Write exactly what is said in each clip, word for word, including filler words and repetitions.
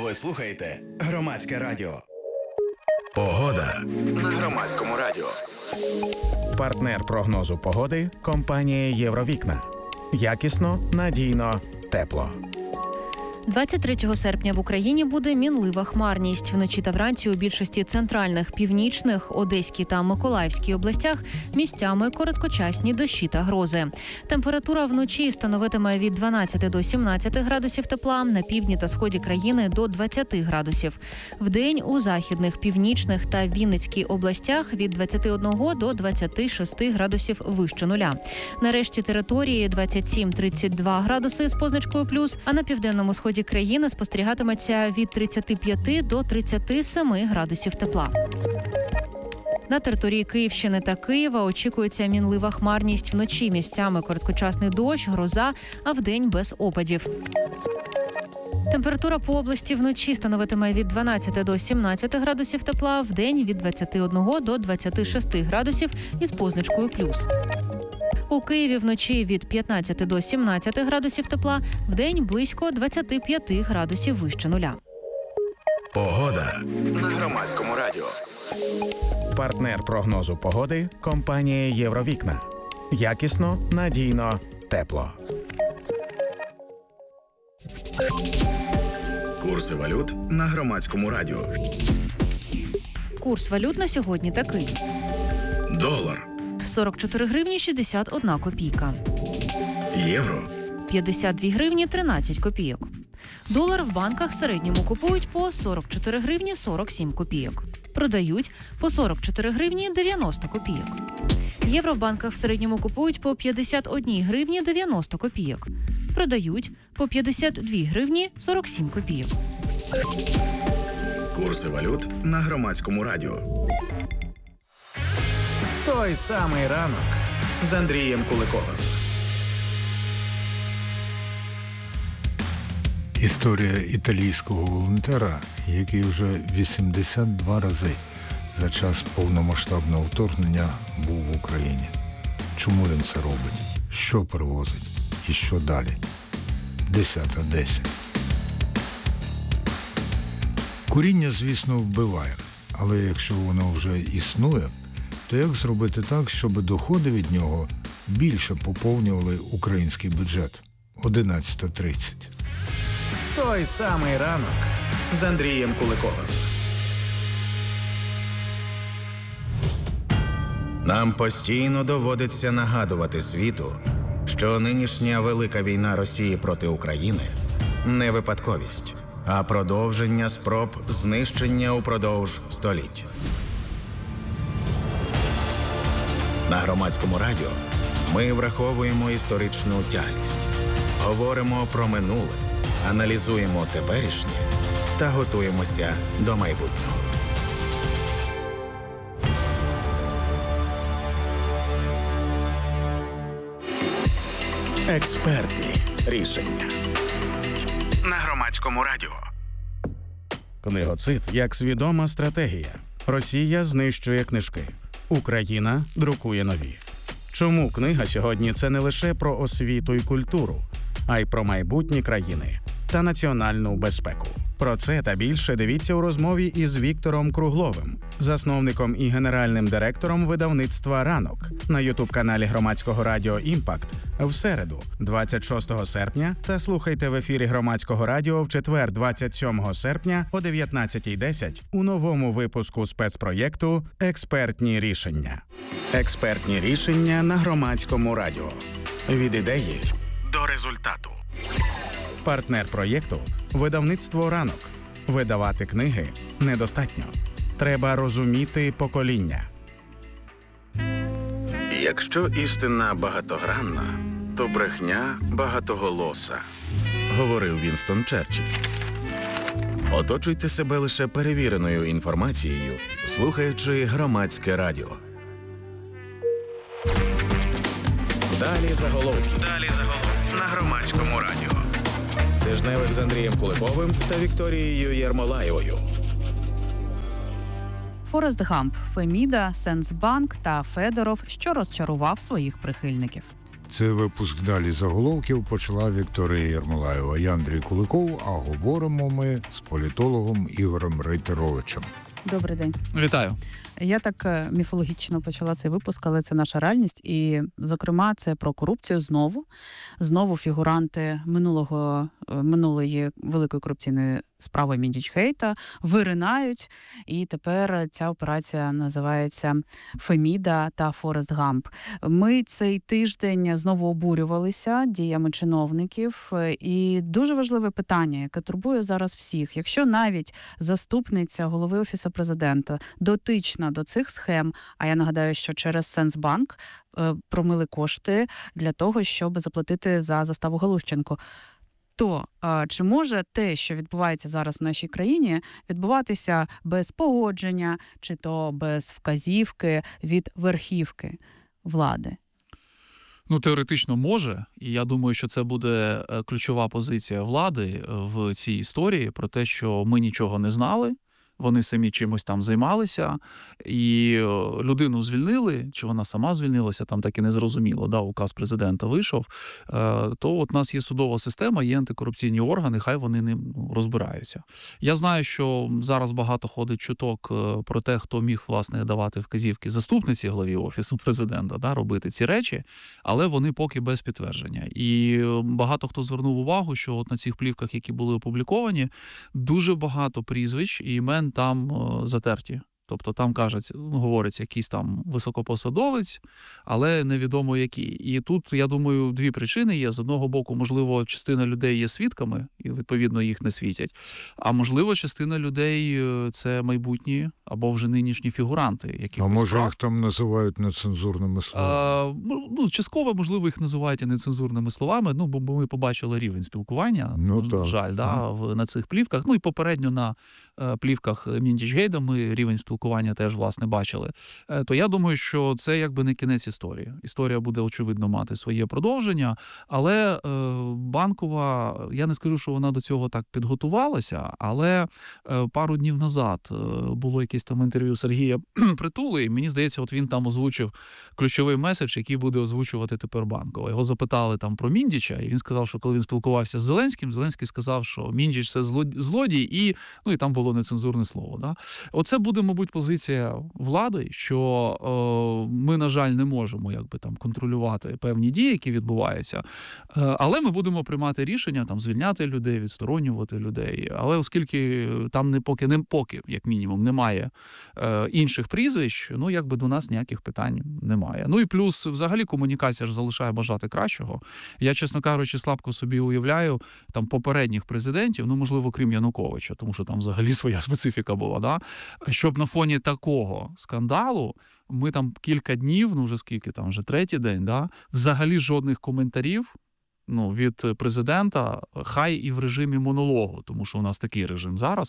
Ви слухаєте Громадське радіо. Погода на Громадському радіо. Партнер прогнозу погоди – компанія «Євровікна». Якісно, надійно, тепло. двадцять третього серпня в Україні буде мінлива хмарність. Вночі та вранці у більшості центральних, північних, Одеській та Миколаївській областях місцями короткочасні дощі та грози. Температура вночі становитиме від дванадцяти до сімнадцяти градусів тепла, на півдні та сході країни до двадцяти градусів. Вдень у західних, північних та Вінницькій областях від двадцяти одного до двадцяти шести градусів вище нуля. На решті території двадцять сім - тридцять два градуси з позначкою плюс, а на південному сході країни спостерігатиметься від тридцяти п'яти до тридцяти семи градусів тепла. На території Київщини та Києва очікується мінлива хмарність, вночі місцями короткочасний дощ, гроза, а вдень без опадів. Температура по області вночі становитиме від дванадцяти до сімнадцяти градусів тепла, вдень від двадцяти одного до двадцяти шести градусів із позначкою плюс. У Києві вночі від п'ятнадцяти до сімнадцяти градусів тепла, вдень близько двадцяти п'яти градусів вище нуля. Погода на Громадському радіо. Партнер прогнозу погоди – компанія «Євровікна». Якісно, надійно, тепло. Курси валют на Громадському радіо. Курс валют на сьогодні такий. Долар. сорок чотири гривні шістдесят одна копійка. Євро. п'ятдесят дві гривні тринадцять копійок. Долар в банках в середньому купують по сорок чотири гривні сорок сім копійок. Продають по сорок чотири гривні дев'яносто копійок. Євро в банках в середньому купують по п'ятдесят одні гривні дев'яносто копійок. Продають по п'ятдесят дві гривні сорок сім копійок. Курси валют на Громадському радіо. Той самий ранок з Андрієм Куликовим. Історія італійського волонтера, який вже вісімдесят два рази за час повномасштабного вторгнення був в Україні. Чому він це робить? Що привозить? І що далі? Десята десять. Куріння, звісно, вбиває. Але якщо воно вже існує, то як зробити так, щоб доходи від нього більше поповнювали український бюджет? одинадцята тридцять. Той самий ранок з Андрієм Куликовим. Нам постійно доводиться нагадувати світу, що нинішня велика війна Росії проти України не випадковість, а продовження спроб знищення упродовж століть. На Громадському радіо ми враховуємо історичну тяглість, говоримо про минуле, аналізуємо теперішнє та готуємося до майбутнього. Експертні рішення. На Громадському радіо. Книгоцид як свідома стратегія. Росія знищує книжки. Україна друкує нові. Чому книга сьогодні – це не лише про освіту і культуру, а й про майбутні країни та національну безпеку? Про це та більше дивіться у розмові із Віктором Кругловим, засновником і генеральним директором видавництва «Ранок» на ютуб-каналі Громадського радіо «Імпакт» в середу, двадцять шостого серпня, та слухайте в ефірі Громадського радіо в четвер, двадцять сьомого серпня о дев'ятнадцятій десять у новому випуску спецпроєкту «Експертні рішення». Експертні рішення на Громадському радіо. Від ідеї до результату. Партнер проєкту – видавництво «Ранок». Видавати книги недостатньо. Треба розуміти покоління. Якщо істина багатогранна, то брехня багатоголоса, говорив Вінстон Черчилль. Оточуйте себе лише перевіреною інформацією, слухаючи Громадське радіо. Далі заголовки. Далі заголовки на Громадському радіо. Тижневик з Андрієм Куликовим та Вікторією Єрмолаєвою. Форест Гамп, Феміда, Сенсбанк та Федоров, що розчарував своїх прихильників. Це випуск «Далі заголовків» почала Вікторія Єрмолаєва. Я Андрій Куликов, а говоримо ми з політологом Ігорем Рейтеровичем. Добрий день. Вітаю. Я так міфологічно почала цей випуск, але це наша реальність. І, зокрема, це про корупцію знову. Знову фігуранти минулого, минулої великої корупційної справи Міндіч-Гейта виринають. І тепер ця операція називається «Феміда» та «Форест Гамп». Ми цей тиждень знову обурювалися діями чиновників. І дуже важливе питання, яке турбує зараз всіх. Якщо навіть заступниця голови Офісу президента дотична до цих схем, а я нагадаю, що через Сенсбанк е, промили кошти для того, щоб заплатити за заставу Галущенко, то е, чи може те, що відбувається зараз в нашій країні, відбуватися без погодження, чи то без вказівки від верхівки влади? Ну, теоретично може, і я думаю, що це буде ключова позиція влади в цій історії про те, що ми нічого не знали, вони самі чимось там займалися, і людину звільнили, чи вона сама звільнилася, там так і не зрозуміло, да, указ президента вийшов, то от у нас є судова система, є антикорупційні органи, хай вони ним розбираються. Я знаю, що зараз багато ходить чуток про те, хто міг, власне, давати вказівки заступниці главі Офісу президента, да, робити ці речі, але вони поки без підтвердження. І багато хто звернув увагу, що от на цих плівках, які були опубліковані, дуже багато прізвищ і імен там о, затерті. Тобто там кажуть, говориться якийсь там високопосадовець, але невідомо який. І тут, я думаю, дві причини є. З одного боку, можливо, частина людей є свідками, і, відповідно, їх не світять. А можливо, частина людей – це майбутні або вже нинішні фігуранти. Які а може їх там називають нецензурними словами? А, ну, частково, можливо, їх називають і нецензурними словами, ну, бо ми побачили рівень спілкування, ну, на так. жаль, да, в, на цих плівках. Ну, і попередньо на е, плівках Міндіч-Гейта ми рівень спілкування теж, власне, бачили. Е, то я думаю, що це якби не кінець історії. Історія буде, очевидно, мати своє продовження, але е, Банкова, я не скажу, що вона до цього так підготувалася, але е, пару днів назад е, було якесь там інтерв'ю Сергія Притули, і мені здається, от він там озвучив ключовий меседж, який буде озвучувати тепер Банкова. Його запитали там про Міндіча, і він сказав, що коли він спілкувався з Зеленським, Зеленський сказав, що Міндіч – це злодій, і, ну, і там було нецензурне слово. Да? Оце буде, мабуть, позиція влади, що е, ми, на жаль, не можемо якби там контролювати певні дії, які відбуваються, е, але ми будемо приймати рішення, там, звільняти людей, відсторонювати людей. Але оскільки там не поки, не поки, як мінімум, немає е, інших прізвищ, ну, якби до нас ніяких питань немає. Ну і плюс, взагалі, комунікація ж залишає бажати кращого. Я, чесно кажучи, слабко собі уявляю там попередніх президентів, ну, можливо, крім Януковича, тому що там взагалі своя специфіка була, да? Щоб на фоні такого скандалу ми там кілька днів, ну вже скільки там, вже третій день, да? Взагалі жодних коментарів, ну, від президента, хай і в режимі монологу, тому що у нас такий режим зараз,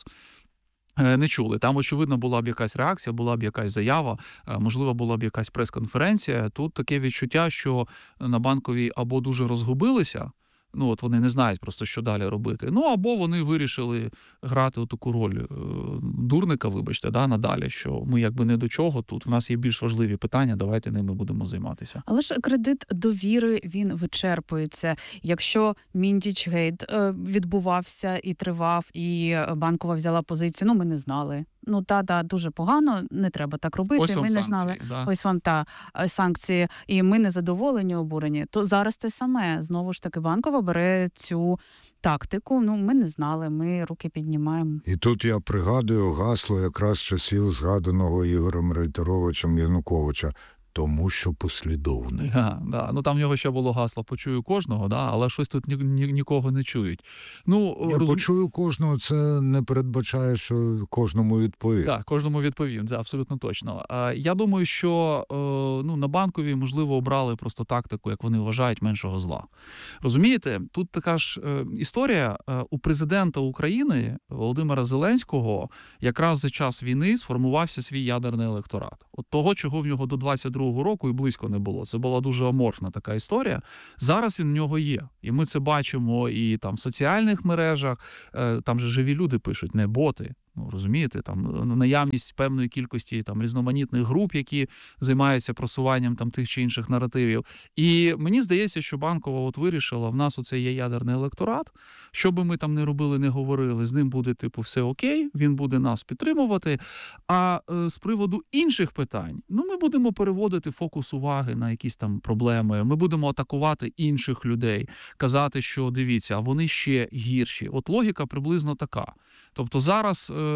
не чули. Там, очевидно, була б якась реакція, була б якась заява, можливо, була б якась прес-конференція. Тут таке відчуття, що на Банковій або дуже розгубилися, ну, от вони не знають просто, що далі робити. Ну, або вони вирішили грати таку роль дурника, вибачте, да, надалі, що ми якби не до чого тут, в нас є більш важливі питання, давайте ними будемо займатися. Але ж кредит довіри, він вичерпується. Якщо Міндіч-Гейт відбувався і тривав, і Банкова взяла позицію, ну, ми не знали. Ну, та-та, дуже погано, не треба так робити, Ось ми не санкції, знали. Да. Ось вам та санкції, і ми не задоволені, обурені. То зараз те саме. Знову ж таки, Банкова бере цю тактику. Ну, ми не знали, ми руки піднімаємо. І тут я пригадую гасло якраз часів згаданого Ігорем Рейтеровичем Януковича. Тому що послідовний. Да, да. Ну, там в нього ще було гасло «почую кожного», да, але щось тут ні, ні, нікого не чують. Ну, Я розум... почую кожного, це не передбачає, що кожному відповім. Так, кожному відповім, це абсолютно точно. Я думаю, що ну, на Банковій, можливо, обрали просто тактику, як вони вважають, меншого зла. Розумієте, тут така ж історія. У президента України Володимира Зеленського якраз за час війни сформувався свій ядерний електорат. От того, чого в нього до двадцять другого року і близько не було. Це була дуже аморфна така історія. Зараз він в нього є. І ми це бачимо і там в соціальних мережах. Там же живі люди пишуть, не боти. Ну, розумієте, там наявність певної кількості там різноманітних груп, які займаються просуванням там тих чи інших наративів. І мені здається, що Банкова от вирішила, в нас оце є ядерний електорат, що би ми там не робили, не говорили, з ним буде типу все окей, він буде нас підтримувати. А е, з приводу інших питань, ну ми будемо переводити фокус уваги на якісь там проблеми, ми будемо атакувати інших людей, казати, що дивіться, а вони ще гірші. От логіка приблизно така. Тобто зараз, е,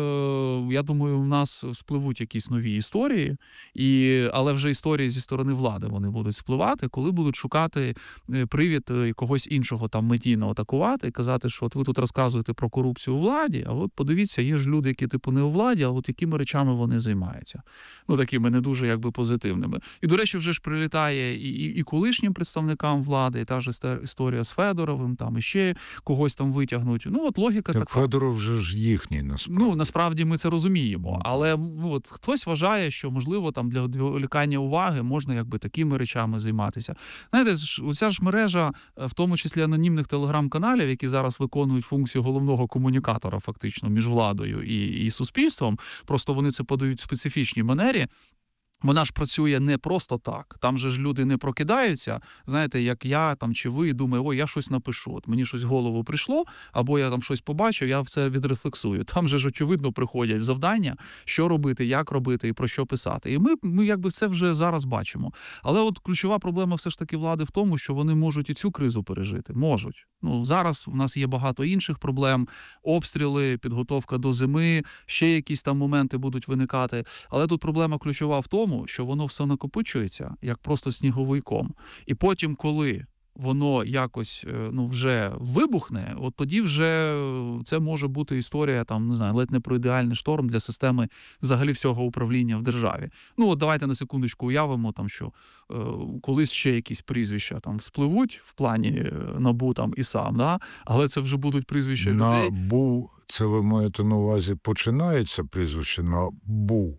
я думаю, у нас спливуть якісь нові історії, і, але вже історії зі сторони влади вони будуть спливати, коли будуть шукати привід якогось іншого там медійно атакувати і казати, що от ви тут розказуєте про корупцію у владі, а от подивіться, є ж люди, які типу не у владі, а от якими речами вони займаються. Ну, такими не дуже якби позитивними. І, до речі, вже ж прилітає і, і, і колишнім представникам влади, і та ж історія з Федоровим, там і ще когось там витягнуть. Ну, от логіка так така. Федоров вже ж їхній, насправді. Ну, насправді ми це розуміємо. Але ну, от, хтось вважає, що, можливо, там для відволікання уваги можна якби такими речами займатися. Знаєте, оця ж мережа, в тому числі анонімних телеграм-каналів, які зараз виконують функцію головного комунікатора фактично між владою і, і суспільством, просто вони це подають в специфічній манері. Вона ж працює не просто так. Там же ж люди не прокидаються, знаєте, як я там чи ви, думаю, ой, я щось напишу. От мені щось в голову прийшло, або я там щось побачив, я це відрефлексую. Там же ж очевидно приходять завдання, що робити, як робити і про що писати. І ми, ми якби це вже зараз бачимо. Але от ключова проблема все ж таки влади в тому, що вони можуть і цю кризу пережити. Можуть. Ну, зараз у нас є багато інших проблем, обстріли, підготовка до зими, ще якісь там моменти будуть виникати. Але тут проблема ключова в тому, що воно все накопичується, як просто сніговий ком. І потім, коли воно якось ну, вже вибухне, от тоді вже це може бути історія, там, не знаю, ледь не про ідеальний шторм для системи взагалі всього управління в державі. Ну, от давайте на секундочку уявимо, там, що е, колись ще якісь прізвища там вспливуть в плані НАБУ там і сам, да? Але це вже будуть прізвища людей. НАБУ, це ви маєте на увазі, починається прізвище НАБУ?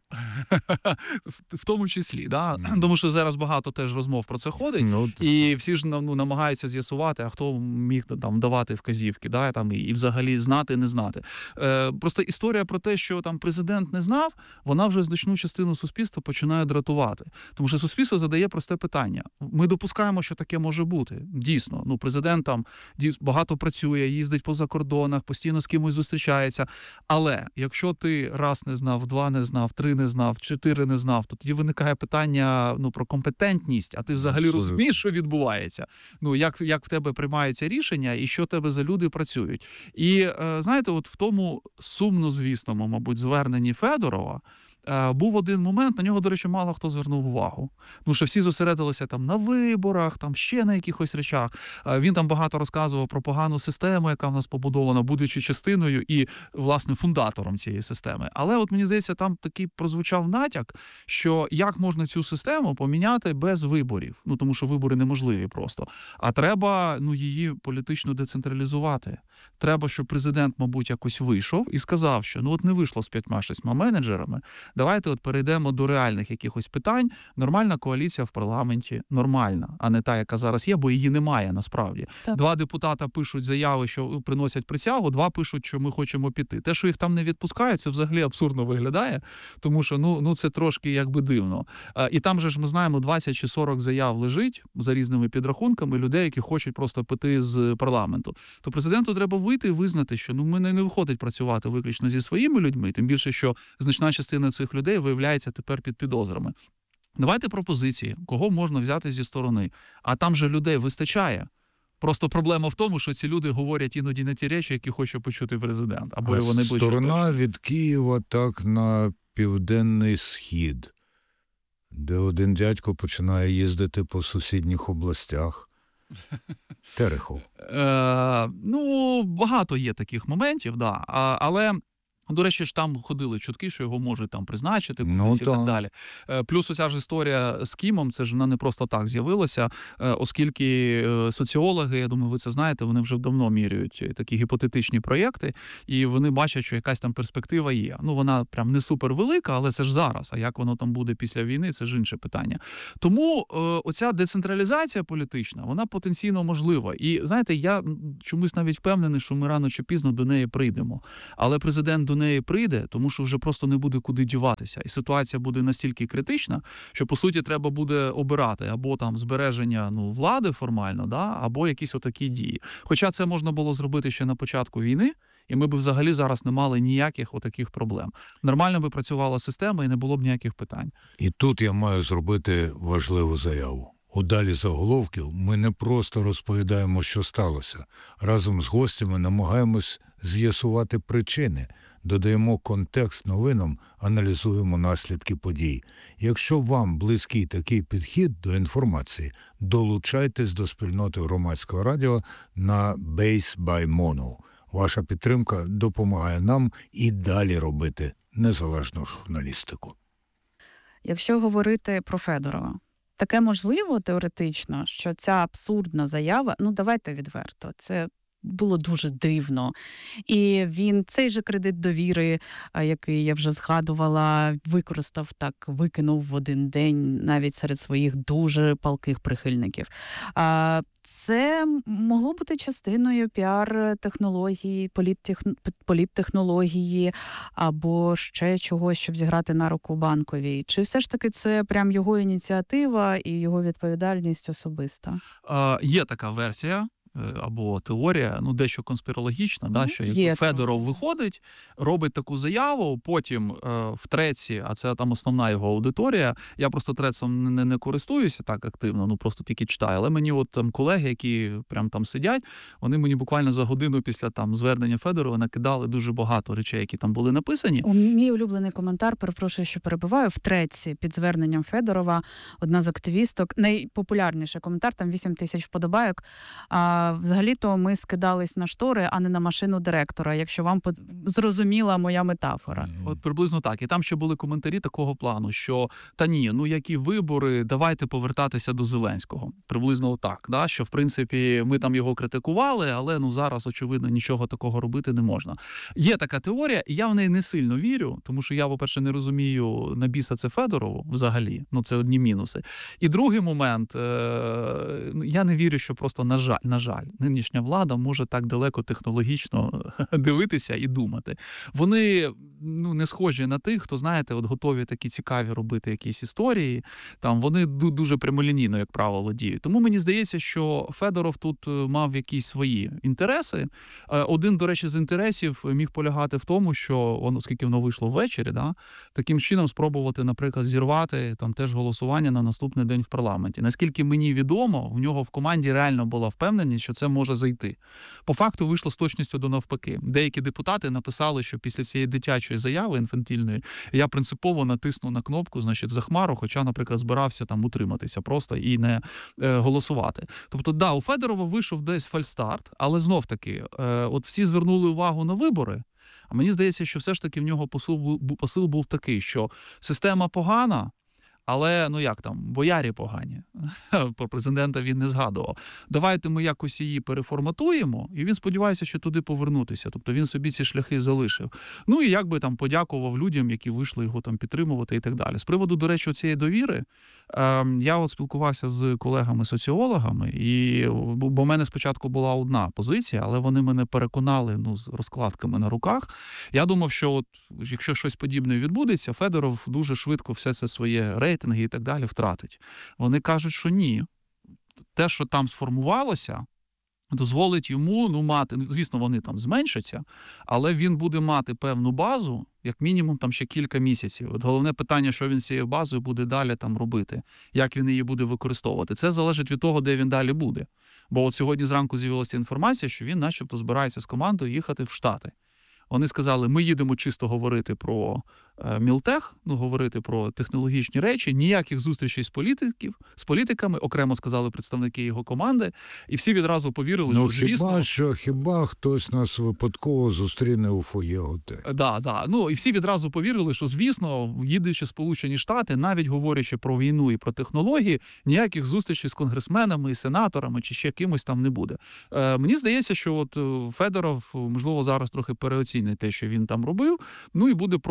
В тому числі, да? Mm. Тому що зараз багато теж розмов про це ходить, ну, і всі ж ну, намагаються з'ясувати, а хто міг там давати вказівки, да? Там, і, і взагалі знати, не знати. Е, просто історія про те, що там президент не знав, вона вже значну частину суспільства починає дратувати. Тому що суспільство задає просте питання. Ми допускаємо, що таке може бути. Дійсно, ну, президент там багато працює, їздить по закордонах, постійно з кимось зустрічається. Але якщо ти раз не знав, два не знав, три не знав, чотири не знав, то тоді виникає питання ну, про компетентність, а ти взагалі Абсолютно. розумієш, що відбувається. Ну, як, як в тебе приймаються рішення і що в тебе за люди працюють. І, е, знаєте, от в тому сумнозвісному, мабуть, зверненні Федорова був один момент, на нього, до речі, мало хто звернув увагу. Тому що всі зосередилися там на виборах, там ще на якихось речах. Він там багато розказував про погану систему, яка в нас побудована, будучи частиною і, власне, фундатором цієї системи. Але от, мені здається, там такий прозвучав натяк, що як можна цю систему поміняти без виборів. Ну, тому що вибори неможливі просто. А треба, ну, її політично децентралізувати. Треба, щоб президент, мабуть, якось вийшов і сказав, що ну от не вийшло з п'ятьма-шістьма менеджерами, давайте от перейдемо до реальних якихось питань. Нормальна коаліція в парламенті, нормальна, а не та, яка зараз є, бо її немає насправді. Так. Два депутата пишуть заяви, що приносять присягу, два пишуть, що ми хочемо піти. Те, що їх там не відпускають, це взагалі абсурдно виглядає, тому що ну, ну це трошки якби дивно. І там же ж ми знаємо, двадцять чи сорок заяв лежить за різними підрахунками людей, які хочуть просто піти з парламенту. То президенту треба вийти і визнати, що ну мене не виходить працювати виключно зі своїми людьми, тим більше, що значна частина цих людей виявляється тепер під підозрами. Давайте пропозиції, кого можна взяти зі сторони. А там же людей вистачає. Просто проблема в тому, що ці люди говорять іноді не ті речі, які хоче почути президент. Або а вони сторона від Києва так на південний схід, де один дядько починає їздити по сусідніх областях. Терехов. Е, ну, багато є таких моментів, да. А, але... До речі, ж там ходили чутки, що його можуть там призначити, ну, і так далі. Плюс оця ж історія з Кімом, це ж вона не просто так з'явилася, оскільки соціологи, я думаю, ви це знаєте, вони вже давно міряють такі гіпотетичні проєкти, і вони бачать, що якась там перспектива є. Ну, вона прям не супер велика, але це ж зараз. А як воно там буде після війни, це ж інше питання. Тому оця децентралізація політична, вона потенційно можлива. І, знаєте, я чомусь навіть впевнений, що ми рано чи пізно до неї прийдемо. Але президент до неї прийде, тому що вже просто не буде куди діватися. І ситуація буде настільки критична, що, по суті, треба буде обирати або там збереження ну, влади формально, да, або якісь отакі дії. Хоча це можна було зробити ще на початку війни, і ми б взагалі зараз не мали ніяких отаких проблем. Нормально би працювала система і не було б ніяких питань. І тут я маю зробити важливу заяву. У далі заголовків ми не просто розповідаємо, що сталося. Разом з гостями намагаємось з'ясувати причини, додаємо контекст новинам, аналізуємо наслідки подій. Якщо вам близький такий підхід до інформації, долучайтесь до спільноти громадського радіо на Base by Mono. Ваша підтримка допомагає нам і далі робити незалежну журналістику. Якщо говорити про Федорова, таке можливо теоретично, що ця абсурдна заява, ну давайте відверто, це було дуже дивно. І він цей же кредит довіри, який я вже згадувала, використав так, викинув в один день навіть серед своїх дуже палких прихильників. Це могло бути частиною піар-технології, політтехнології або ще чогось, щоб зіграти на руку Банковій. Чи все ж таки це прям його ініціатива і його відповідальність особиста? А, є така версія. Або теорія, ну дещо конспірологічна, да, що Є Федоров виходить, робить таку заяву, потім е, в треці, а це там основна його аудиторія, я просто трецом не, не користуюся так активно, ну просто тільки читаю, але мені от там колеги, які прям там сидять, вони мені буквально за годину після там звернення Федорова накидали дуже багато речей, які там були написані. У мій улюблений коментар, перепрошую, що перебиваю, в треці під зверненням Федорова одна з активісток, найпопулярніший коментар, там вісім тисяч вподобайок, а взагалі-то ми скидались на штори, а не на машину директора, якщо вам зрозуміла моя метафора. От приблизно так. І там ще були коментарі такого плану, що та ні, ну які вибори, давайте повертатися до Зеленського. Приблизно отак, да? Що в принципі ми там його критикували, але ну зараз, очевидно, нічого такого робити не можна. Є така теорія, і я в неї не сильно вірю, тому що я, по-перше, не розумію, на біса це Федорову взагалі, ну це одні мінуси. І другий момент, е- я не вірю, що просто на жаль, на жаль, нинішня влада може так далеко технологічно дивитися і думати. Вони ну, не схожі на тих, хто, знаєте, от готові такі цікаві робити якісь історії. Там вони дуже прямолінійно, як правило, діють. Тому мені здається, що Федоров тут мав якісь свої інтереси. Один, до речі, з інтересів міг полягати в тому, що, оскільки воно вийшло ввечері, да, таким чином спробувати, наприклад, зірвати там теж голосування на наступний день в парламенті. Наскільки мені відомо, у нього в команді реально була впевненість, що це може зайти. По факту вийшло з точністю до навпаки. Деякі депутати написали, що після цієї дитячої заяви інфантильної я принципово натиснув на кнопку, значить, за Хмару, хоча, наприклад, збирався там утриматися просто і не е, голосувати. Тобто, да, у Федорова вийшов десь фальстарт, але знов-таки, е, от всі звернули увагу на вибори, а мені здається, що все ж таки в нього посил, посил був такий, що система погана, але, ну як там, боярі погані. Про президента він не згадував. Давайте ми якось її переформатуємо, і він сподівається, що туди повернутися. Тобто він собі ці шляхи залишив. Ну і якби там подякував людям, які вийшли його там підтримувати і так далі. З приводу, до речі, цієї довіри, е, я от спілкувався з колегами-соціологами, і, бо в мене спочатку була одна позиція, але вони мене переконали ну, з розкладками на руках. Я думав, що от, якщо щось подібне відбудеться, Федоров дуже швидко все це своє рейтинги і так далі втратить. Вони кажуть, що ні. Те, що там сформувалося, дозволить йому ну, мати, звісно, вони там зменшаться, але він буде мати певну базу, як мінімум там ще кілька місяців. От головне питання, що він з цією базою буде далі там робити, як він її буде використовувати. Це залежить від того, де він далі буде. Бо от сьогодні зранку з'явилася інформація, що він начебто збирається з командою їхати в Штати. Вони сказали, ми їдемо чисто говорити про е, мілтех, ну, говорити про технологічні речі, ніяких зустрічей з політиків, з політиками, окремо сказали представники його команди, і всі відразу повірили, ну, що, звісно... Хіба, що, хіба хтось нас випадково зустріне у фоє готелю? Да, да. Ну, і всі відразу повірили, що, звісно, їдучи в Сполучені Штати, навіть говорячи про війну і про технології, ніяких зустрічей з конгресменами і сенаторами чи ще кимось там не буде. Е, мені здається, що от Федоров, можливо, зараз трохи переоцінить те, що він там робив, ну і буде пробувати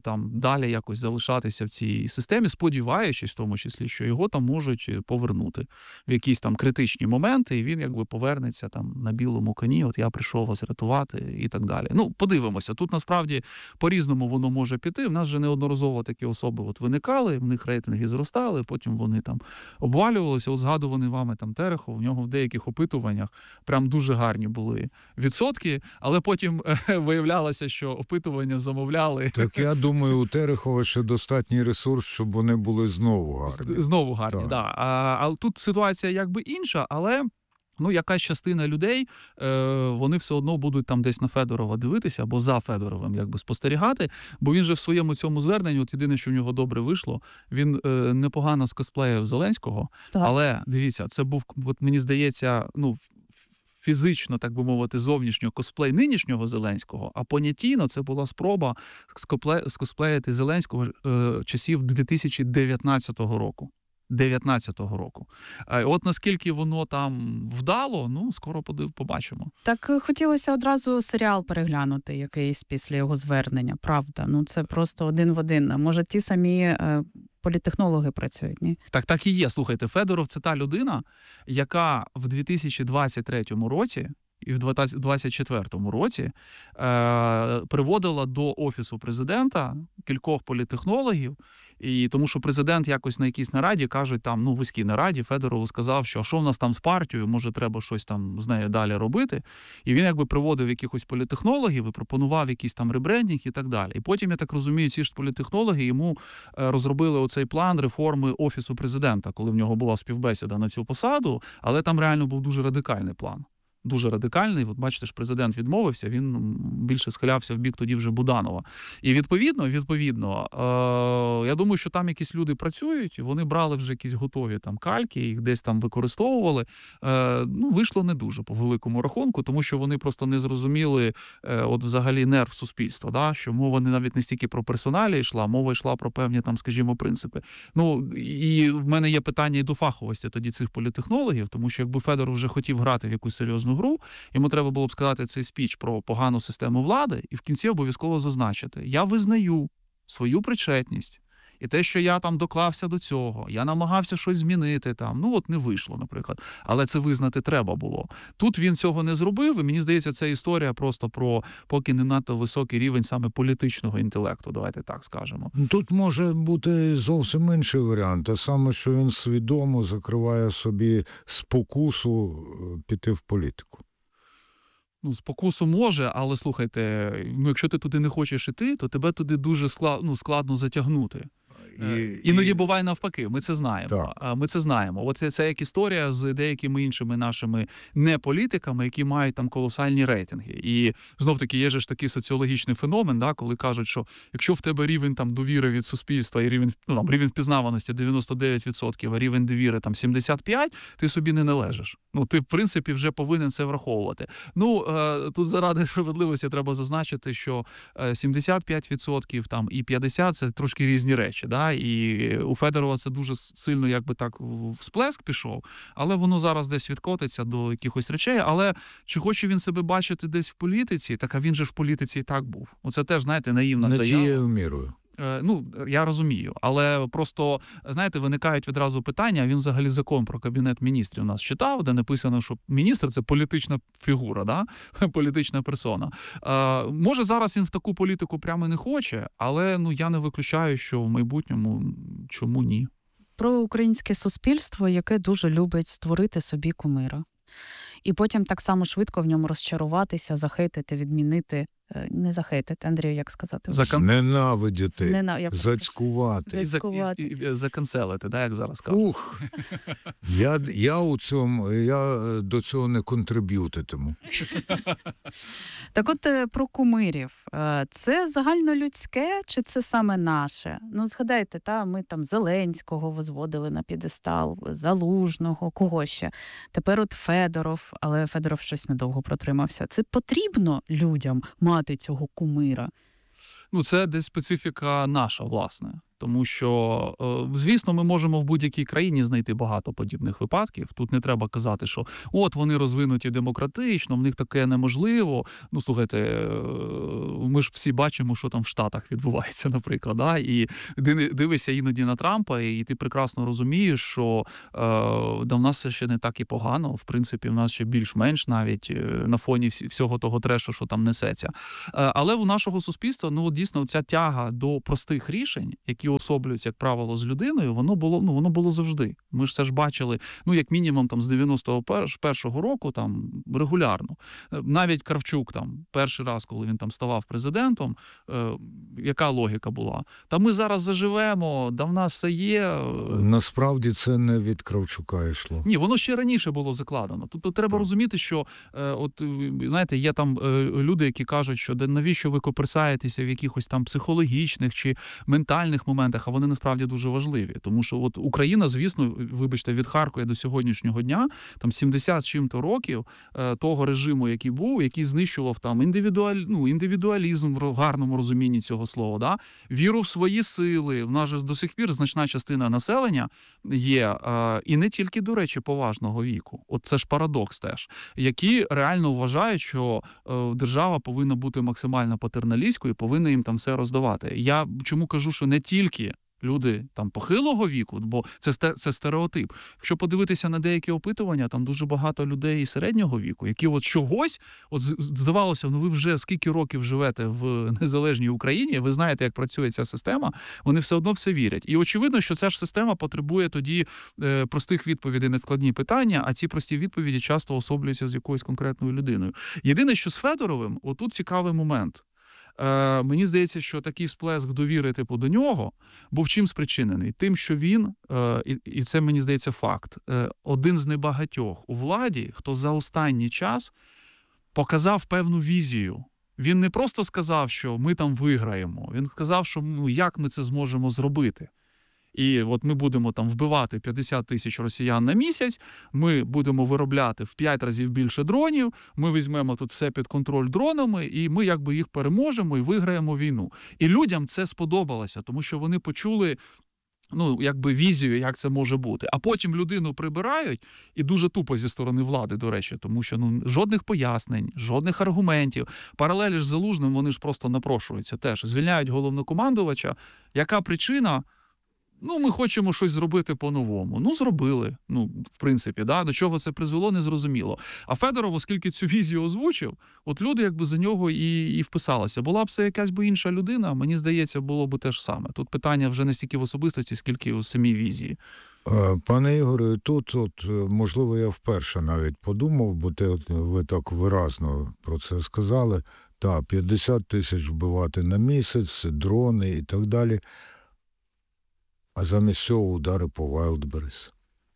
там далі якось залишатися в цій системі, сподіваючись в тому числі, що його там можуть повернути в якісь там критичні моменти, і він якби повернеться там на білому коні, от я прийшов вас рятувати і так далі. Ну, подивимося, тут насправді по-різному воно може піти. В нас же неодноразово такі особи от виникали, в них рейтинги зростали, потім вони там обвалювалися. От згадуваний вами там Терехов, в нього в деяких опитуваннях прям дуже гарні були відсотки, але потім е, виявлялося, що опитування замовляли. Так я думаю, у Терехова ще достатній ресурс, щоб вони були знову гарні. Знову гарні, так. Да. А, а тут ситуація якби інша, але ну, якась частина людей, е, вони все одно будуть там десь на Федорова дивитися або за Федоровим якби спостерігати, бо він же в своєму цьому зверненні, от єдине, що в нього добре вийшло, він е, непогано скосплеїв Зеленського, Так. але дивіться, це був, от мені здається, ну, фізично, так би мовити, зовнішньо косплей нинішнього Зеленського, а понятійно це була спроба скосплеїти Зеленського е, часів дві тисячі дев'ятнадцятого року. дев'ятнадцятого року. А от наскільки воно там вдало, ну, скоро побачимо. Так е, хотілося одразу серіал переглянути якийсь після його звернення, правда. Ну це просто один в один. Може, ті самі е, політтехнологи працюють, ні? Так, так і є. Слухайте, Федоров – це та людина, яка в дві тисячі двадцять третьому році і в двадцять четвертому році е, приводила до Офісу президента кількох політтехнологів, і тому що президент якось на якійсь нараді, кажуть, там, ну, вузькій нараді, Федорову сказав, що що в нас там з партією, може, треба щось там з нею далі робити. І він якби приводив якихось політтехнологів і пропонував якийсь там ребрендінг і так далі. І потім, я так розумію, ці ж політтехнологи йому розробили оцей план реформи Офісу президента, коли в нього була співбесіда на цю посаду, але там реально був дуже радикальний план. Дуже радикальний. От бачите ж, президент відмовився, він більше схилявся в бік тоді вже Буданова. І відповідно, відповідно, е- я думаю, що там якісь люди працюють, вони брали вже якісь готові там кальки, їх десь там використовували. Е- ну, вийшло не дуже по великому рахунку, тому що вони просто не зрозуміли е- от взагалі нерв суспільства, да? Що мова не навіть не стільки про персоналі йшла, мова йшла про певні там, скажімо, принципи. Ну, і в мене є питання і до фаховості тоді цих політтехнологів, тому що якби Федоров вже хотів грати в якусь серйозну гру, йому треба було б сказати цей спіч про погану систему влади і в кінці обов'язково зазначити: я визнаю свою причетність і те, що я там доклався до цього, я намагався щось змінити там, ну от не вийшло, наприклад, але це визнати треба було. Тут він цього не зробив, і мені здається, це історія просто про поки не надто високий рівень саме політичного інтелекту, давайте так скажемо. Тут може бути зовсім інший варіант, а саме, що він свідомо закриває собі спокусу піти в політику. Ну, спокусу може, але слухайте, ну, якщо ти туди не хочеш іти, то тебе туди дуже склад, ну, складно затягнути. І, Іноді і... буває навпаки, ми це знаємо. Так. Ми це знаємо. От це як історія з деякими іншими нашими неполітиками, які мають там колосальні рейтинги. І знов-таки є ж такий соціологічний феномен, да, коли кажуть, що якщо в тебе рівень там довіри від суспільства і рівень, ну, там, рівень впізнаваності дев'яносто дев'ять відсотків, а рівень довіри там сімдесят п'ять відсотків, ти собі не належиш. Ну, ти, в принципі, вже повинен це враховувати. Ну, тут заради справедливості треба зазначити, що сімдесят п'ять відсотків там, і п'ятдесят відсотків – це трошки різні речі. Да? І у Федорова це дуже сильно, якби так, всплеск пішов, але воно зараз десь відкотиться до якихось речей. Але чи хоче він себе бачити десь в політиці, так а він же в політиці і так був. Оце теж, знаєте, наївна заява. Не тією мірою. Ну, я розумію, але просто, знаєте, виникають відразу питання, він взагалі закон про Кабінет міністрів у нас читав, де написано, що міністр – це політична фігура, да? Політична персона. А, може, зараз він в таку політику прямо не хоче, але ну, я не виключаю, що в майбутньому чому ні. Про українське суспільство, яке дуже любить створити собі кумира. І потім так само швидко в ньому розчаруватися, захейтити, відмінити. Не захейтити, Андрію, як сказати? Закан... Ненавидіти, Нена... зацькувати. І, і, і заканцелити, да, як зараз кажуть. Ух, я, я, у цьому, я до цього не контриб'ютитиму. Так от про кумирів. Це загальнолюдське чи це саме наше? Ну, згадайте, та, ми там Зеленського возводили на п'єдестал, Залужного, кого ще. Тепер от Федоров, але Федоров щось недовго протримався. Це потрібно людям мати цього кумира? Ну, це десь специфіка наша, власне. Тому що, звісно, ми можемо в будь-якій країні знайти багато подібних випадків. Тут не треба казати, що от вони розвинуті демократично, в них таке неможливо. Ну, слухайте, ми ж всі бачимо, що там в Штатах відбувається, наприклад. Да? І дивишся іноді на Трампа, і ти прекрасно розумієш, що е, да, в нас ще не так і погано. В принципі, в нас ще більш-менш навіть на фоні всього того трешу, що там несеться. Е, але у нашого суспільства, ну, дійсно, ця тяга до простих рішень, які особлюються, як правило, з людиною, воно було, ну, воно було завжди. Ми ж це ж бачили, ну, як мінімум, там, з дев'яносто першого року, там, регулярно. Навіть Кравчук, там, перший раз, коли він там ставав президентом, е, яка логіка була? Та ми зараз заживемо, да в нас все є. Насправді це не від Кравчука йшло. Ні, воно ще раніше було закладено. Тобто треба так. розуміти, що, е, от, знаєте, є там е, люди, які кажуть, що навіщо ви коперсаєтеся в якихось там психологічних чи ментальних моментах, а вони насправді дуже важливі. Тому що от Україна, звісно, вибачте, від Харкова до сьогоднішнього дня, там сімдесят чим-то років е, того режиму, який був, який знищував там індивідуаль, ну, індивідуалізм в гарному розумінні цього слова, да? Віру в свої сили. В нас же до сих пір значна частина населення є, е, і не тільки, до речі, поважного віку. От це ж парадокс теж, які реально вважають, що е, держава повинна бути максимально патерналістською, повинна їм там все роздавати. Я чому кажу, що не тільки люди там похилого віку, бо це, це стереотип. Якщо подивитися на деякі опитування, там дуже багато людей і середнього віку, які от чогось, от здавалося, ну ви вже скільки років живете в незалежній Україні, ви знаєте, як працює ця система, вони все одно все вірять. І очевидно, що ця ж система потребує тоді е, простих відповідей на складні питання, а ці прості відповіді часто особлюються з якоюсь конкретною людиною. Єдине, що з Федоровим, отут цікавий момент. Е, мені здається, що такий сплеск довіри типу до нього був чим спричинений? Тим, що він, е, і, і це, мені здається, факт, е, один з небагатьох у владі, хто за останній час показав певну візію. Він не просто сказав, що ми там виграємо, він сказав, що ну, як ми це зможемо зробити. І от ми будемо там вбивати п'ятдесят тисяч росіян на місяць, ми будемо виробляти в п'ять разів більше дронів, ми візьмемо тут все під контроль дронами, і ми якби їх переможемо і виграємо війну. І людям це сподобалося, тому що вони почули, ну, якби візію, як це може бути. А потім людину прибирають, і дуже тупо зі сторони влади, до речі, тому що ну, жодних пояснень, жодних аргументів. Паралелі ж з Залужним, вони ж просто напрошуються теж. Звільняють головнокомандувача. Яка причина? Ну, ми хочемо щось зробити по-новому. Ну, зробили. Ну, в принципі, да? До чого це призвело, незрозуміло. А Федоров, оскільки цю візію озвучив, от люди якби за нього і, і вписалися. Була б це якась би інша людина, мені здається, було б те ж саме. Тут питання вже не стільки в особистості, скільки у самій візії. Пане Ігоре, тут, от, можливо, я вперше навіть подумав, бо те, от, ви так виразно про це сказали. Та, п'ятдесят тисяч вбивати на місяць, дрони і так далі. А замість цього удари по Wildberries.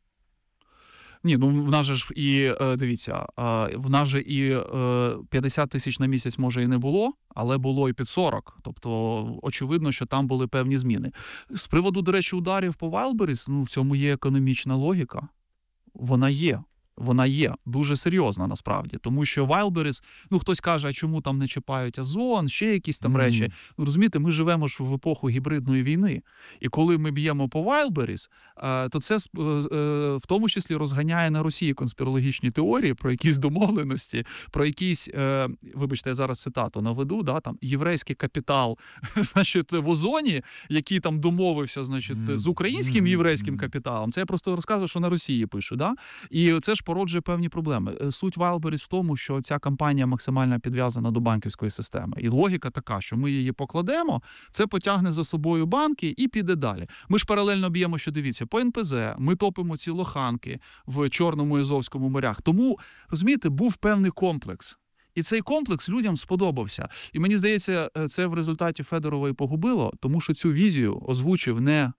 Ні, ну в нас же ж і, дивіться, в нас же і п'ятдесят тисяч на місяць, може, і не було, але було і під сорок. Тобто, очевидно, що там були певні зміни. З приводу, до речі, ударів по Wildberries, ну, в цьому є економічна логіка. Вона є. Вона є дуже серйозна насправді, тому що Wildberries, ну хтось каже, а чому там не чіпають Озон, ще якісь там mm-hmm. речі. Ну, розумієте, ми живемо ж в епоху гібридної війни. І коли ми б'ємо по Wildberries, то це в тому числі розганяє на Росії конспірологічні теорії про якісь домовленості, про якісь, вибачте, я зараз цитату наведу, да, там єврейський капітал, значить, в Озоні, який там домовився, значить, mm-hmm. з українським єврейським капіталом. Це я просто розказую, що на Росії пишу, да? І це ж породжує певні проблеми. Суть Wildberries в тому, що ця компанія максимально підв'язана до банківської системи. І логіка така, що ми її покладемо, це потягне за собою банки і піде далі. Ми ж паралельно б'ємо, що дивіться, по ен пе зет, ми топимо ці лоханки в Чорному і Азовському морях. Тому, розумієте, був певний комплекс. І цей комплекс людям сподобався. І мені здається, це в результаті Федорова і погубило, тому що цю візію озвучив не,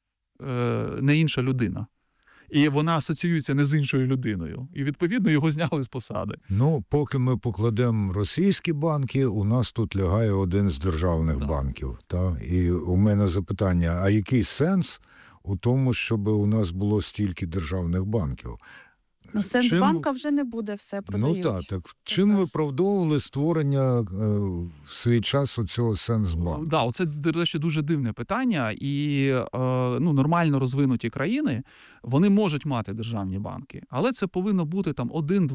не інша людина. І вона асоціюється не з іншою людиною. І, відповідно, його зняли з посади. Ну, поки ми покладемо російські банки, у нас тут лягає один з державних так. банків. Та? І у мене запитання, а який сенс у тому, щоб у нас було стільки державних банків? Ну, Сенсбанка вже не буде, все продають. Ну так, так. Чим так. виправдовували створення е, в свій час оцього Сенсбанку? Так, да, оце, до речі, дуже дивне питання. І е, ну, нормально розвинуті країни, вони можуть мати державні банки. Але це повинно бути там один-два.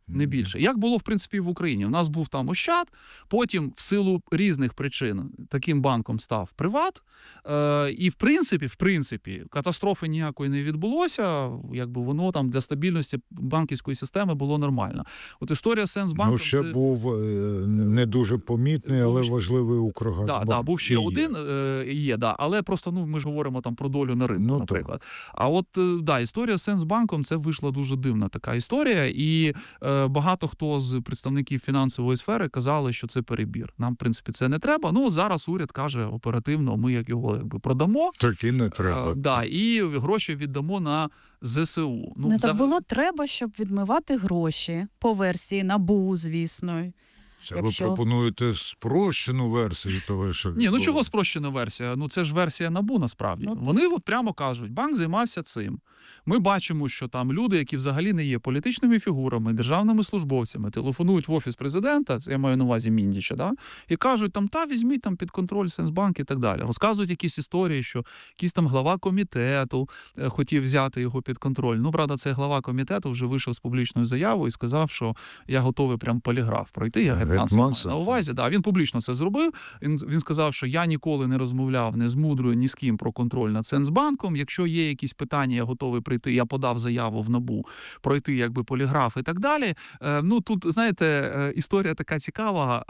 Не більше. Як було, в принципі, в Україні. У нас був там Ощад, потім в силу різних причин таким банком став Приват. Е, і, в принципі, в принципі, катастрофи ніякої не відбулося. Якби воно там для стабільності банківської системи було нормально. От історія з Сенсбанком... Ну, ще це... був е, не дуже помітний, але був... важливий Укргазбанк. Так, да, да, був ще і один, е, є, да, але просто, ну, ми ж говоримо там про долю на ринку, ну, наприклад. То. А от, да, історія з Сенсбанком, це вийшла дуже дивна така історія, і е, багато хто з представників фінансової сфери казали, що це перебір. Нам, в принципі, це не треба. Ну, от зараз уряд каже оперативно, ми як його якби продамо. Так і не треба. Е, да, і гроші віддамо на зе се у. Ну, не за... так було треба, щоб відмивати гроші по версії НАБУ, звісно. Це Якщо... ви пропонуєте спрощену версію того, що... Ні, ну чого спрощена версія? Ну це ж версія НАБУ, насправді. Ну, Вони от прямо кажуть, банк займався цим. Ми бачимо, що там люди, які взагалі не є політичними фігурами, державними службовцями, телефонують в Офіс президента, це я маю на увазі Міндіча, да? І кажуть, там, та візьміть там під контроль Сенсбанк і так далі. Розказують якісь історії, що якийсь там глава комітету е, хотів взяти його під контроль. Ну, правда, цей глава комітету вже вийшов з публічною заявою і сказав, що я готовий прям поліграф пройти. Я Гетманцев на увазі. Да, він публічно це зробив. Він, він сказав, що я ніколи не розмовляв не з Мудрою, ні з ким про контроль над Сенсбанком. Якщо є якісь питання, я готовий прийти. Я подав заяву в НАБУ, пройти якби поліграф і так далі. Е, ну, тут, знаєте, е, історія така цікава.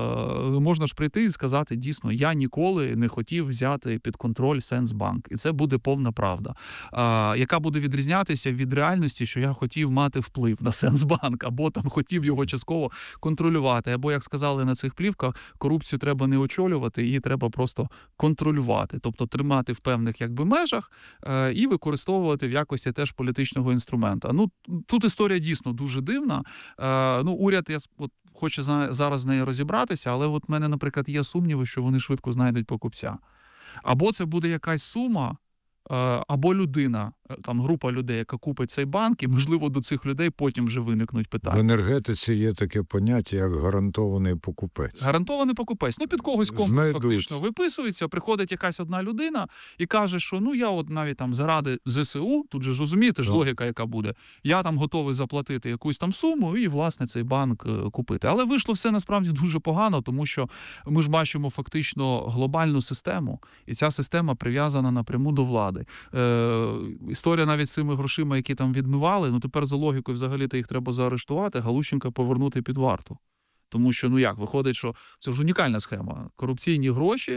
Е, можна ж прийти і сказати, дійсно, я ніколи не хотів взяти під контроль Сенсбанк. І це буде повна правда. Е, яка буде відрізнятися від реальності, що я хотів мати вплив на Сенсбанк, або там хотів його частково контролювати. Або, як сказали на цих плівках, корупцію треба не очолювати, її треба просто контролювати. Тобто тримати в певних якби межах е, і використовувати в якості теж політичного інструмента. Ну, тут історія дійсно дуже дивна. Е, ну, уряд, я от, хоче зараз з нею розібратися, але от в мене, наприклад, є сумніви, що вони швидко знайдуть покупця. Або це буде якась сума, е, або людина, там група людей, яка купить цей банк, і, можливо, до цих людей потім вже виникнуть питання. В енергетиці є таке поняття, як гарантований покупець. Гарантований покупець. Ну, під когось комплекс фактично виписується, приходить якась одна людина і каже, що ну я от навіть там заради зе се у, тут же ж розумієте ж Так. логіка, яка буде, я там готовий заплатити якусь там суму і, власне, цей банк купити. Але вийшло все насправді дуже погано, тому що ми ж бачимо фактично глобальну систему, і ця система прив'язана напряму до влади. Е, Історія навіть з цими грошима, які там відмивали, ну тепер за логікою взагалі-то їх треба заарештувати, Галущенка повернути під варту. Тому що, ну як, виходить, що це ж унікальна схема. Корупційні гроші,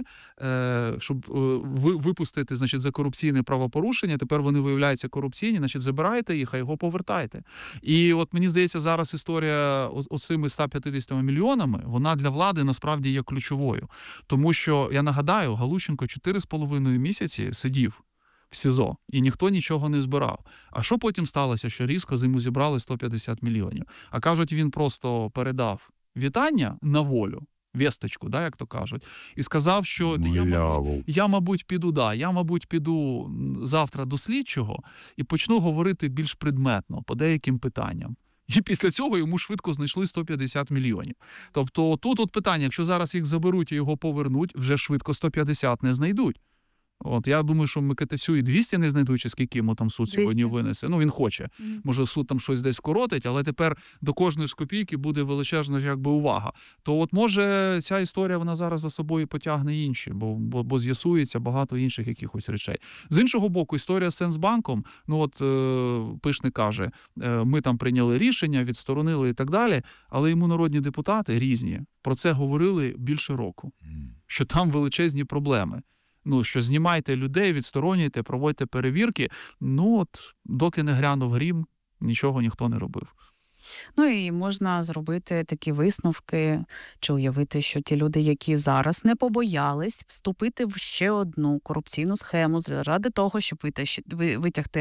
е, щоб е, випустити, значить, за корупційне правопорушення, тепер вони виявляються корупційні, значить, забирайте їх, а його повертайте. І от мені здається, зараз історія оцими ста п'ятдесятьма мільйонами, вона для влади насправді є ключовою. Тому що, я нагадаю, Галущенко чотири з половиною місяці сидів в СІЗО, і ніхто нічого не збирав. А що потім сталося, що різко йому зібрали сто п'ятдесят мільйонів? А кажуть, він просто передав вітання на волю, вісточку, да, як то кажуть, і сказав, що я мабуть, я, мабуть, піду, да, я, мабуть, піду завтра до слідчого і почну говорити більш предметно по деяким питанням. І після цього йому швидко знайшли сто п'ятдесят мільйонів. Тобто тут от питання, якщо зараз їх заберуть і його повернуть, вже швидко сто п'ятдесят не знайдуть. От, я думаю, що Микитасю і двісті не знайдуть, чи скільки йому там суд сьогодні двісті винесе. Ну, він хоче. Mm. Може, суд там щось десь скоротить, але тепер до кожної ж копійки буде величезна якби увага. То от, може, ця історія, вона зараз за собою потягне інші, бо, бо, бо з'ясується багато інших якихось речей. З іншого боку, історія з Сенсбанком, ну от е, Пишник каже, е, ми там прийняли рішення, відсторонили і так далі, але йому народні депутати різні про це говорили більше року, mm. що там величезні проблеми. Ну, що знімайте людей, відсторонюйте, проводьте перевірки. Ну, от, доки не грянув грім, нічого ніхто не робив. Ну, і можна зробити такі висновки, чи уявити, що ті люди, які зараз не побоялись вступити в ще одну корупційну схему заради того, щоб витягти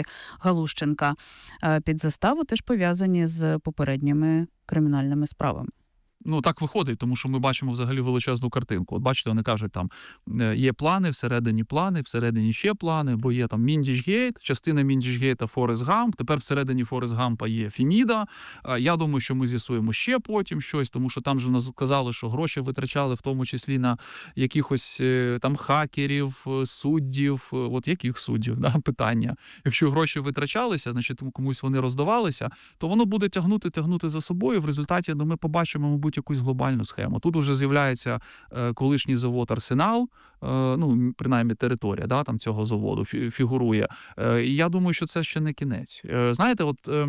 Галущенка під заставу, теж пов'язані з попередніми кримінальними справами. Ну, так виходить, тому що ми бачимо взагалі величезну картинку. От бачите, вони кажуть, там є плани, всередині плани, всередині ще плани, бо є там Міндічгейт, частина Міндічгейта Форест Гамп, тепер всередині Форест Гампа є Феміда. Я думаю, що ми з'ясуємо ще потім щось, тому що там же нас сказали, що гроші витрачали в тому числі на якихось там хакерів, суддів. От яких суддів, да, питання. Якщо гроші витрачалися, значить комусь вони роздавалися, то воно буде тягнути, тягнути за собою. В результаті ну, ми побачимо, мабуть, якусь глобальну схему. Тут вже з'являється е, колишній завод «Арсенал», е, ну, принаймні територія да, там цього заводу фі- фігурує. Е, і я думаю, що це ще не кінець. Е, знаєте, от е,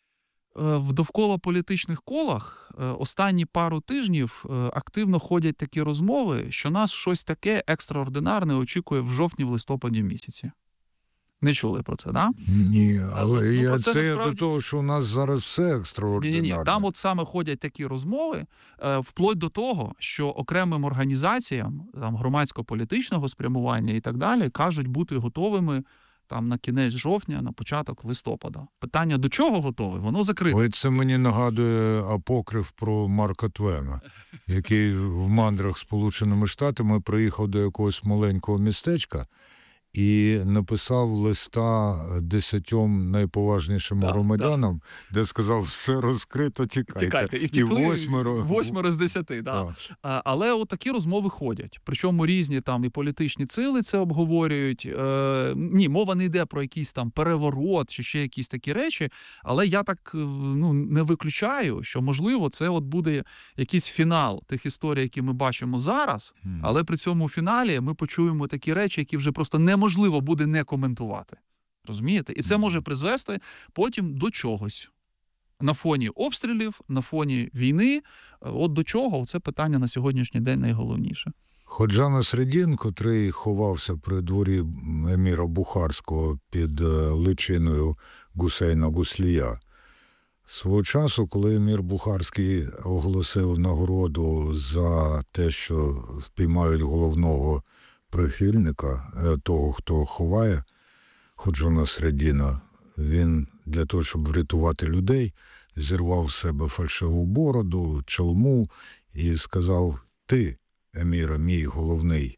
в довкола політичних колах е, останні пару тижнів е, активно ходять такі розмови, що нас щось таке екстраординарне очікує в жовтні-в-листопаді місяці. Не чули про це, да? Ні, але ну, я це це насправді... до того, що у нас зараз все екстраординарне. Ні, ні, там от саме ходять такі розмови, е, вплоть до того, що окремим організаціям там громадсько-політичного спрямування і так далі кажуть бути готовими там на кінець жовтня, на початок листопада. Питання, до чого готові, воно закрите. Ой, це мені нагадує апокриф про Марка Твена, який в мандрах Сполученими Штатами приїхав до якогось маленького містечка і написав листа десятьом найповажнішим Да, громадянам, да. де сказав, все розкрито, тікайте. Тікайте. І втекли і восьмеро... восьмеро з десяти. Да. А, але от такі розмови ходять. Причому різні там і політичні сили це обговорюють. Е, ні, мова не йде про якийсь там переворот чи ще якісь такі речі, але я так ну, не виключаю, що, можливо, це от буде якийсь фінал тих історій, які ми бачимо зараз, mm. але при цьому фіналі ми почуємо такі речі, які вже просто не можливо буде не коментувати. Розумієте? І це може призвести потім до чогось. На фоні обстрілів, на фоні війни. От до чого? Це питання на сьогоднішній день найголовніше. Ходжа Насреддін, котрий ховався при дворі еміра Бухарського під личиною Гусейна Гуслія, свого часу, коли емір Бухарський оголосив нагороду за те, що впіймають головного прихильника, того, хто ховає Ходжу Насреддіна, він для того, щоб врятувати людей, зірвав з себе фальшиву бороду, чолму і сказав: ти, еміра, мій головний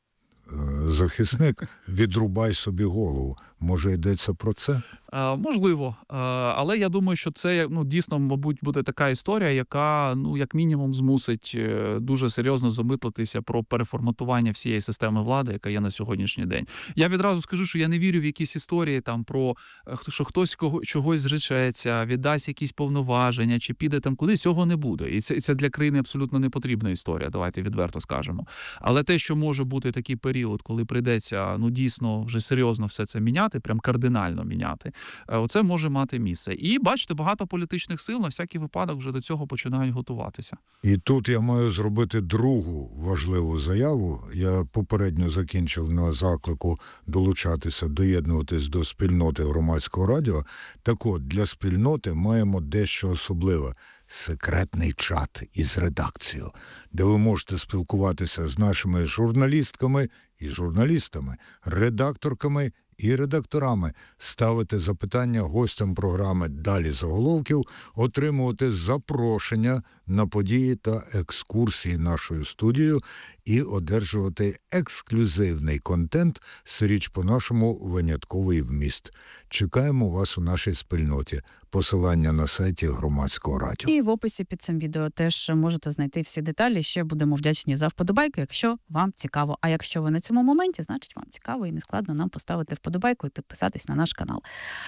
захисник, відрубай собі голову. Може, йдеться про це? А, можливо. А, але я думаю, що це ну, дійсно, мабуть, буде така історія, яка, ну, як мінімум, змусить дуже серйозно замислитися про переформатування всієї системи влади, яка є на сьогоднішній день. Я відразу скажу, що я не вірю в якісь історії, там, про що хтось кого, чогось зречеться, віддасть якісь повноваження, чи піде там кудись, цього не буде. І це, і це для країни абсолютно не потрібна історія, давайте відверто скажемо. Але те, що може бути такий період, коли прийдеться, ну, дійсно, вже серйозно все це міняти, прям кардинально міняти, оце може мати місце. І, бачите, багато політичних сил на всякий випадок вже до цього починають готуватися. І тут я маю зробити другу важливу заяву. Я попередньо закінчив на заклику долучатися, доєднуватись до спільноти Громадського радіо. Так от, для спільноти маємо дещо особливе. Секретний чат із редакцією, де ви можете спілкуватися з нашими журналістками і журналістами, редакторками і редакторами, ставити запитання гостям програми «Далі заголовків», отримувати запрошення на події та екскурсії нашою студією і одержувати ексклюзивний контент з річ по-нашому винятковий вміст. Чекаємо вас у нашій спільноті. Посилання на сайті Громадського радіо. І в описі під цим відео теж можете знайти всі деталі. Ще будемо вдячні за вподобайку, якщо вам цікаво. А якщо ви на цьому моменті, значить вам цікаво і не складно нам поставити вподобайку і підписатись на наш канал.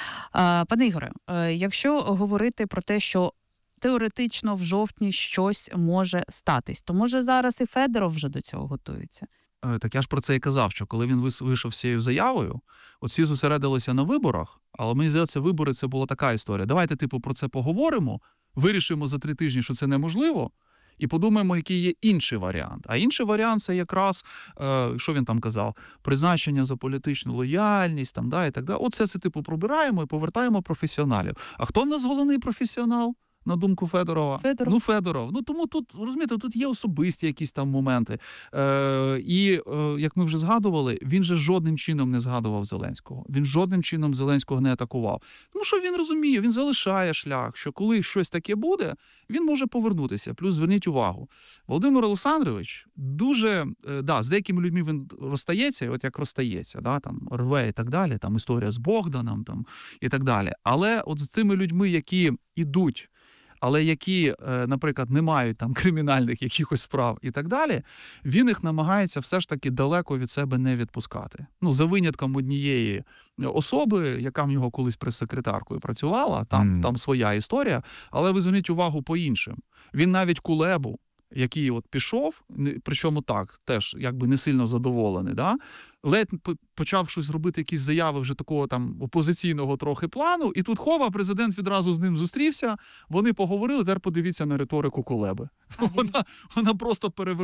Пане Ігоре, якщо говорити про те, що теоретично в жовтні щось може статись, то може зараз і Федоров вже до цього готується? Так я ж про це і казав, що коли він вийшов з цією заявою, от всі зосередилися на виборах, але мені здається, вибори – це була така історія. Давайте, типу, про це поговоримо, вирішимо за три тижні, що це неможливо, і подумаємо, який є інший варіант. А інший варіант – це якраз, е, що він там казав, призначення за політичну лояльність, там, да, і так далі. Оце це, типу, пробираємо і повертаємо професіоналів. А хто в нас головний професіонал? на думку Федорова? Федоров. Ну, Федоров. Ну, тому тут, розумієте, тут є особисті якісь там моменти. Е, і, е, як ми вже згадували, він же жодним чином не згадував Зеленського. Він жодним чином Зеленського не атакував. Тому що він розуміє, він залишає шлях, що коли щось таке буде, він може повернутися. Плюс зверніть увагу, Володимир Олександрович дуже, е, да, з деякими людьми він розстається, от як розстається, да, там, рве і так далі, там історія з Богданом там, і так далі. Але от з тими людьми, які ідуть, але які, наприклад, не мають там кримінальних якихось справ і так далі, він їх намагається все ж таки далеко від себе не відпускати. Ну, за винятком однієї особи, яка в нього колись прес-секретаркою працювала, там, Mm. там своя історія, але ви зверніть увагу по іншим. Він навіть Кулебу, який от пішов, причому так, теж якби не сильно задоволений, да? Ледь почав щось робити, якісь заяви вже такого там опозиційного трохи плану, і тут хова, президент відразу з ним зустрівся, вони поговорили, тепер подивіться на риторику Кулеби. Вона, вона просто перевернула.